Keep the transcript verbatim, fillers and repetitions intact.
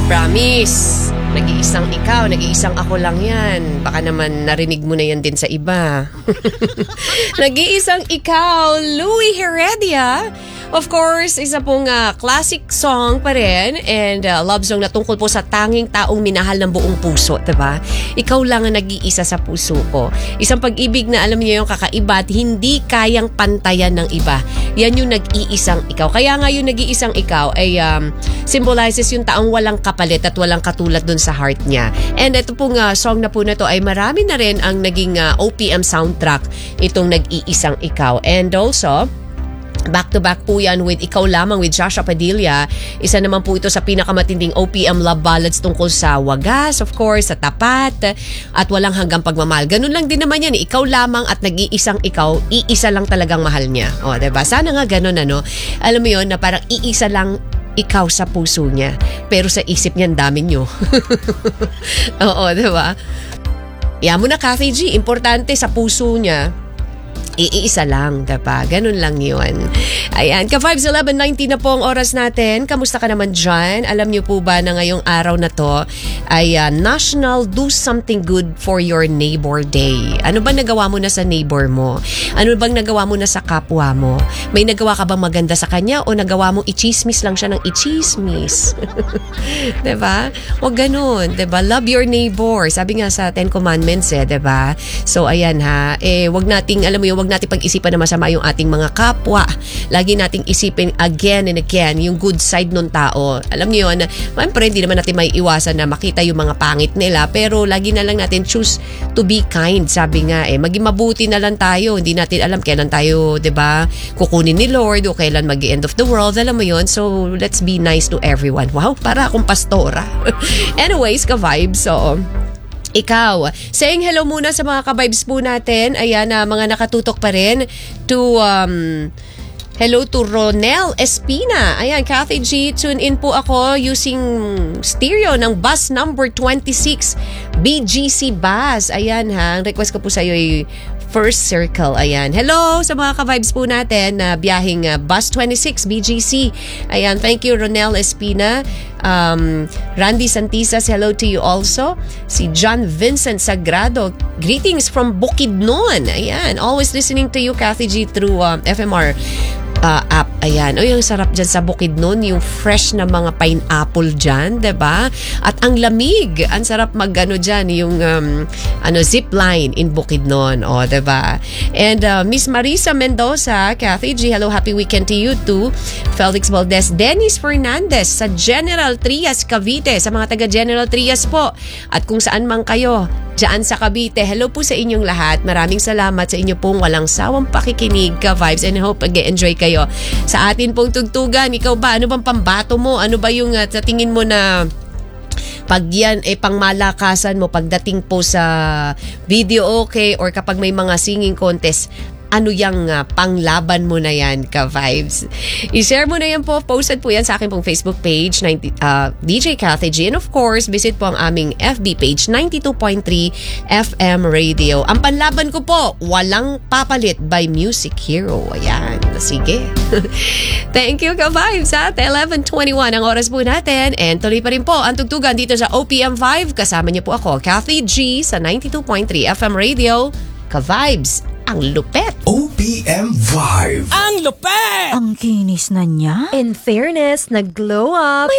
Promise. Nag-iisang ikaw, nag-iisang ako lang yan. Baka naman narinig mo na yan din sa iba. Nag-iisang ikaw, Louie Heredia. Of course, isa pong uh, classic song pa rin and uh, love song na tungkol po sa tanging taong minahal ng buong puso, diba? Ikaw lang ang nag-iisa sa puso ko. Isang pag-ibig na alam niyo yung kakaiba at hindi kayang pantayan ng iba. Yan yung nag-iisang ikaw. Kaya nga yung nag-iisang ikaw ay um, symbolizes yung taong walang kapalit at walang katulad dun sa heart niya. And ito pong uh, song na po na to ay marami na rin ang naging uh, O P M soundtrack itong nag-iisang ikaw. And also, back-to-back po yan with Ikaw Lamang with Joshua Padilla. Isa naman po ito sa pinakamatinding O P M love ballads tungkol sa wagas, of course, sa tapat, at walang hanggang pagmamahal. Ganun lang din naman yan. Ikaw lamang at nag-iisang ikaw, iisa lang talagang mahal niya. O, diba? Sana nga ganun, ano? Alam mo yun, na parang iisa lang ikaw sa puso niya. Pero sa isip niya, ang dami nyo. Oo, diba? Yan mo na, Kathy G. Importante sa puso niya, iisa lang, diba? Ganun lang yun. Ayan, ka-vibes eleven ninety na po ang oras natin. Kamusta ka naman dyan? Alam niyo po ba na ngayong araw na to ay uh, National Do Something Good for Your Neighbor Day. Ano ba nagawa mo na sa neighbor mo? Ano bang nagawa mo na sa kapwa mo? May nagawa ka bang maganda sa kanya o nagawa mo i-chismis lang siya ng i-chismis? Diba? Huwag ganun, diba? Love your neighbor. Sabi nga sa Ten Commandments eh, diba? So ayan ha, eh wag nating, alam mo yun, wag nating pag-isipan na masama yung ating mga kapwa. Lagi nating isipin again and again yung good side ng tao. Alam niyo yun, siyempre hindi naman natin may iwasan na makita yung mga pangit nila, pero lagi na lang natin choose to be kind. Sabi nga eh, maging mabuti na lang tayo. Hindi natin alam kailan tayo, 'di ba, kukunin ni Lord o kailan mag-end of the world. Alam mo yun, so let's be nice to everyone. Wow, para akong pastora. Anyways, ka-vibes, so ikaw, saying hello muna sa mga ka-vibes po natin. Ayan, uh, mga nakatutok pa rin to, um, hello to Ronel Espina. Ayan, Kathy G, tune in po ako using stereo ng bus number twenty-six, B G C bus. Ayan ha, ang request ko po sa iyo ay First Circle. Ayan. Hello sa mga ka-vibes po natin na uh, biyahing uh, bus twenty-six B G C. Ayan, thank you Ronel Espina. Um, Randy Santisas, hello to you also. Si John Vincent Sagrado, greetings from Bukidnon. Ayan, always listening to you Kathy G through um, F M R Uh, app. Ayan. O yung sarap dyan sa Bukidnon, yung fresh na mga pineapple dyan, diba? At ang lamig. Ang sarap mag-ano dyan, yung um, ano, zip line in Bukidnon. O, diba? And uh, Miss Marisa Mendoza, Kathy G, hello, happy weekend to you too. Felix Valdez, Dennis Fernandez sa General Trias, Cavite. Sa mga taga General Trias po. At kung saan man kayo, dyan sa Cavite. Hello po sa inyong lahat. Maraming salamat sa inyo pong walang sawang pakikinig, ka-vibes, and I hope mag-enjoy kayo sa atin pong tugtugan. Ikaw ba? Ano bang pambato mo? Ano ba yung uh, sa tingin mo na pag yan eh pangmalakasan mo pagdating po sa video okay or kapag may mga singing contest, ano yung uh, panglaban mo na yan, ka-vibes? I-share mo na yan po. Posted po yan sa akin pong Facebook page, ninety, uh, D J Kathy G. And of course, visit po ang aming F B page, ninety-two point three F M Radio. Ang panlaban ko po, Walang Papalit by Music Hero. Ayan. Sige. Thank you, ka-vibes. At eleven twenty-one ang oras po natin. And tuloy pa rin po ang tugtugan dito sa O P M five. Kasama niyo po ako, Kathy G, sa ninety-two point three F M Radio. Ka-vibes, ang lupet. O P M five. Ang lupet! Ang kinis na niya. In fairness, nag-glow up.